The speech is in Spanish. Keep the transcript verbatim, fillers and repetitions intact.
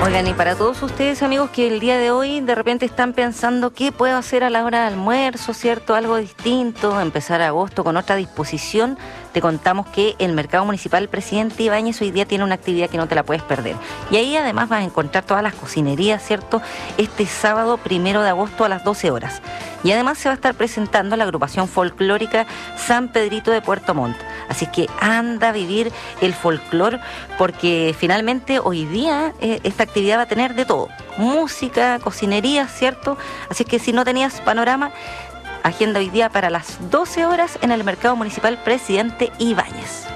Oigan, y para todos ustedes, amigos, que el día de hoy de repente están pensando qué puedo hacer a la hora de almuerzo, ¿cierto? Algo distinto, empezar agosto con otra disposición. Te contamos que el Mercado Municipal Presidente Ibáñez hoy día tiene una actividad que no te la puedes perder. Y ahí además vas a encontrar todas las cocinerías, ¿cierto? Este sábado primero de agosto a las doce horas. Y además se va a estar presentando la agrupación folclórica San Pedrito de Puerto Montt. Así que anda a vivir el folclor, porque finalmente hoy día eh, esta actividad va a tener de todo. Música, cocinería, ¿cierto? Así que si no tenías panorama, agenda hoy día para las doce horas en el Mercado Municipal Presidente Ibáñez.